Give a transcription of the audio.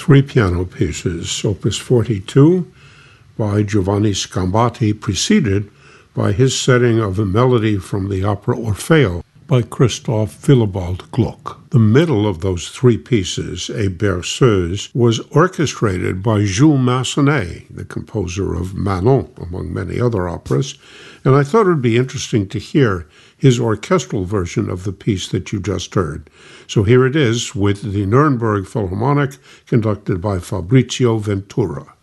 three piano pieces, Opus 42 by Giovanni Scambati, preceded by his setting of a melody from the opera Orfeo by Christoph Willibald Gluck. The middle of those three pieces, A Berceuse, was orchestrated by Jules Massenet, the composer of Manon, among many other operas, and I thought it would be interesting to hear his orchestral version of the piece that you just heard. So here it is with the Nuremberg Philharmonic, conducted by Fabrizio Ventura.